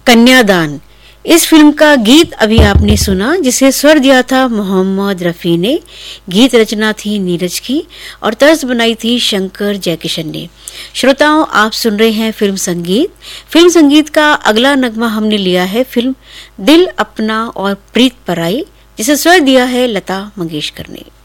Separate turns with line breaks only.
कन्यादान। इस फिल्म का गीत अभी आपने सुना, जिसे स्वर दिया था मोहम्मद रफी ने। गीत रचना थी नीरज की और तर्ज बनाई थी शंकर जयकिशन ने। श्रोताओं, आप सुन रहे हैं फिल्म संगीत। फिल्म संगीत का अगला नगमा हमने लिया है फिल्म दिल अपना और प्रीत पराई, जिसे स्वर दिया है लता मंगेशकर ने।